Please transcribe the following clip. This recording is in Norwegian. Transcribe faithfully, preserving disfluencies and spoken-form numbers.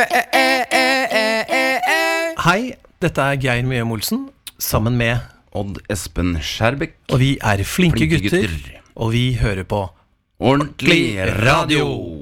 Hei, dette er Geir Mjøm Olsen, sammen med Odd Espen Skjærbekk. Og vi er flinke, Flinke gutter, gutter. og vi hører på Ordentlig radio.